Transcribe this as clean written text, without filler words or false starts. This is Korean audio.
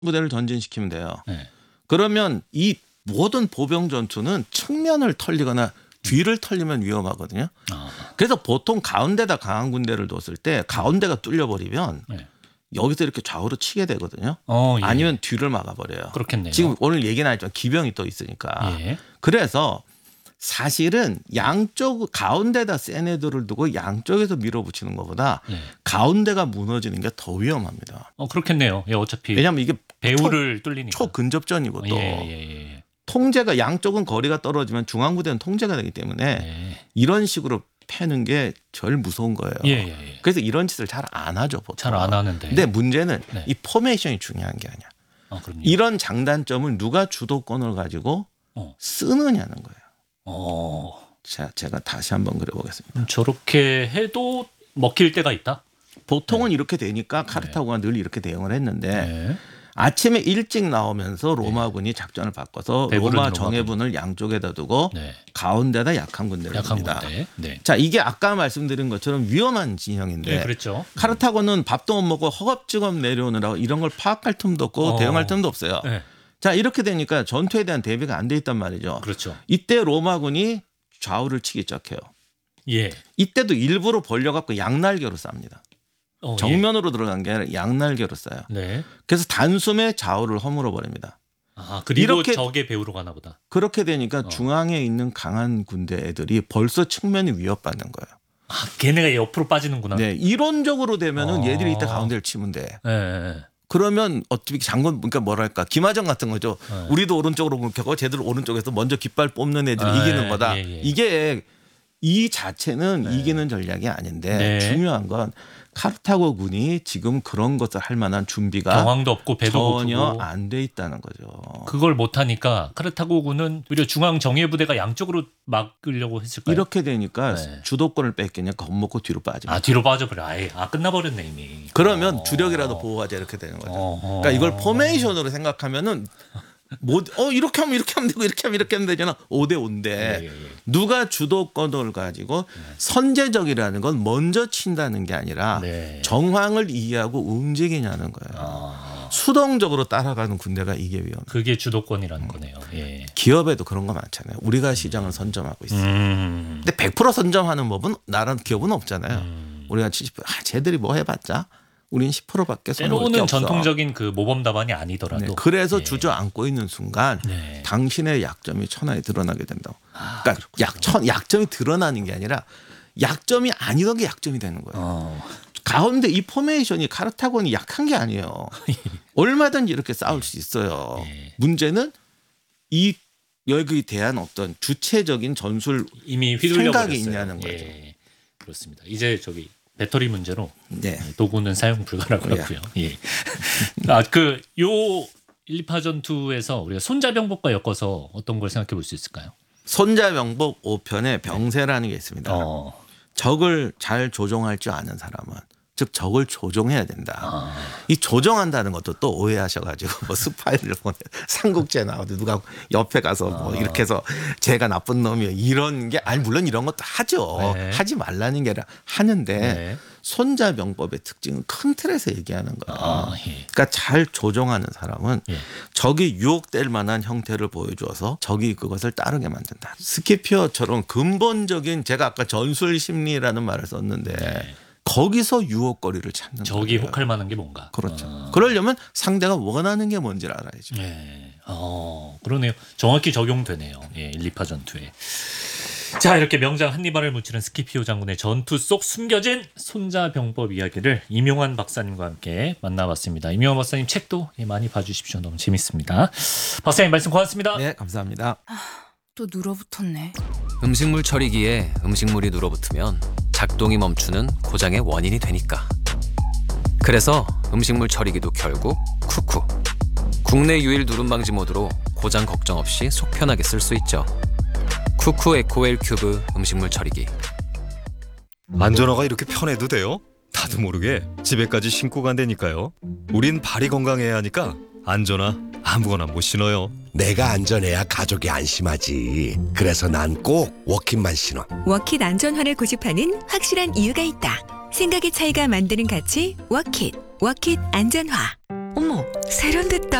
부대를 전진시키면 돼요. 네. 그러면 이 모든 보병 전투는 측면을 털리거나 뒤를 털리면 위험하거든요. 그래서 보통 가운데다 강한 군대를 뒀을 때 가운데가 뚫려버리면 네. 여기서 이렇게 좌우로 치게 되거든요. 예. 아니면 뒤를 막아버려요. 그렇겠네요. 지금 오늘 얘기는 했지만 기병이 또 있으니까. 예. 그래서 사실은 양쪽 가운데다 센 애들을 두고 양쪽에서 밀어붙이는 것보다 예. 가운데가 무너지는 게 더 위험합니다. 그렇겠네요. 예, 어차피 왜냐하면 이게 배후를 뚫리니까. 초근접전이고 또 예. 통제가 양쪽은 거리가 떨어지면 중앙부대는 통제가 되기 때문에 예. 이런 식으로 패는 게 제일 무서운 거예요. 예. 그래서 이런 짓을 잘 안 하죠. 보통. 잘 안 하는데. 근데 문제는 네. 이 포메이션이 중요한 게 아니야. 그럼요. 이런 장단점을 누가 주도권을 가지고 쓰느냐는 거예요. 자, 제가 다시 한번 그려보겠습니다. 저렇게 해도 먹힐 때가 있다? 보통은 이렇게 되니까 카르타고가 늘 이렇게 대응을 했는데 네. 아침에 일찍 나오면서 로마군이 작전을 바꿔서 로마 정예군을 양쪽에다 두고 네. 가운데다 약한 군대를 둡니다. 군대. 네. 자, 이게 아까 말씀드린 것처럼 위험한 진영인데 네, 그렇죠. 카르타고는 밥도 못 먹고 허겁지겁 내려오느라고 이런 걸 파악할 틈도 없고 대응할 틈도 없어요. 네. 자, 이렇게 되니까 전투에 대한 대비가 안 돼 있단 말이죠. 그렇죠. 이때 로마군이 좌우를 치기 시작해요. 예. 이때도 일부러 벌려갖고 양날개로 쌉니다. 정면으로 들어간 게 아니라 양날개로 쏴요. 네. 그래서 단숨에 좌우를 허물어 버립니다. 그리고 이렇게 적의 배후로 가나 보다. 그렇게 되니까 중앙에 있는 강한 군대 애들이 벌써 측면이 위협받는 거예요. 걔네가 옆으로 빠지는구나. 네, 이론적으로 되면은 얘들이 이때 가운데를 치면 돼. 네. 그러면 어떻게 장군 그러니까 뭐랄까 기마전 같은 거죠. 우리도 오른쪽으로 공격하고 쟤들 오른쪽에서 먼저 깃발 뽑는 애들이 이기는 거다. 이게 이 자체는 이기는 전략이 아닌데 중요한 건 카르타고 군이 지금 그런 것을 할 만한 준비가 경황도 없고 배도 전혀 안 돼 있다는 거죠. 그걸 못하니까 카르타고 군은 오히려 중앙 정예 부대가 양쪽으로 막으려고 했을까요? 이렇게 되니까 주도권을 뺏기냐 겁먹고 뒤로 빠집니다. 뒤로 빠져버려. 아예 끝나버렸네 이미. 그러면 주력이라도 보호하자 이렇게 되는 거죠. 그러니까 이걸 포메이션으로 생각하면은 이렇게 하면 되고 이렇게 하면 되잖아. 5대 5인데 누가 주도권을 가지고 선제적이라는 건 먼저 친다는 게 아니라 정황을 이해하고 움직이냐는 거예요. 수동적으로 따라가는 군대가 이게 위험해요. 그게 주도권이라는 거네요. 예. 기업에도 그런 거 많잖아요. 우리가 시장을 선점하고 있어요. 근데 100% 선점하는 법은 나란 기업은 없잖아요. 우리가 70% 쟤들이 뭐 해봤자 우린 10%밖에 손해볼 게 때로는 없어. 전통적인 그 모범 답안이 아니더라도. 그래서 주저앉고 있는 순간 당신의 약점이 천하에 드러나게 된다고. 그러니까 약점이 드러나는 게 아니라 약점이 아니던 게 약점이 되는 거예요. 가운데 이 포메이션이 카르타고는 약한 게 아니에요. 얼마든지 이렇게 싸울 수 있어요. 문제는 이 여기에 대한 어떤 주체적인 전술 이미 생각이 있냐는 거죠. 그렇습니다. 이제 배터리 문제로 도구는 사용 불가라고 하고요. 요 1, 2파 전투에서 우리가 손자병법과 엮어서 어떤 걸 생각해 볼 수 있을까요? 손자병법 5편에 병세라는 게 있습니다. 적을 잘 조종할 줄 아는 사람은 즉 적을 조종해야 된다. 이 조종한다는 것도 또 오해하셔가지고 뭐 스파이를 보내 삼국지에 나오도 누가 옆에 가서 뭐 이렇게 해서 제가 나쁜 놈이에요 이런 게 아니 물론 이런 것도 하죠. 하지 말라는 게 아니라 하는데 손자병법의 특징은 큰 틀에서 얘기하는 거예요. 그러니까 잘 조종하는 사람은 적이 유혹될 만한 형태를 보여줘서 적이 그것을 따르게 만든다. 스키피어처럼 근본적인 제가 아까 전술 심리라는 말을 썼는데 거기서 유혹거리를 찾는 적이 거예요. 혹할 만한 게 뭔가. 그렇죠. 그러려면 상대가 원하는 게 뭔지를 알아야죠. 그러네요. 정확히 적용되네요. 1, 2파 전투에. 자, 이렇게 명장 한니발을 묻히는 스키피오 장군의 전투 속 숨겨진 손자병법 이야기를 임용환 박사님과 함께 만나봤습니다. 임용환 박사님 책도 많이 봐주십시오. 너무 재밌습니다. 박사님 말씀 고맙습니다. 네, 감사합니다. 또 눌어붙었네. 음식물 처리기에 음식물이 눌어붙으면 작동이 멈추는 고장의 원인이 되니까. 그래서 음식물 처리기도 결국 쿠쿠. 국내 유일 누름 방지 모드로 고장 걱정 없이 속 편하게 쓸 수 있죠. 쿠쿠 에코웰 큐브 음식물 처리기. 안전화가 이렇게 편해도 돼요? 나도 모르게 집에까지 신고 간다니까요. 우린 발이 건강해야 하니까 안전화 아무거나 못 신어요. 내가 안전해야 가족이 안심하지. 그래서 난 꼭 워킷만 신어. 워킷 안전화를 고집하는 확실한 이유가 있다. 생각의 차이가 만드는 가치 워킷 안전화. 어머, 세련됐다.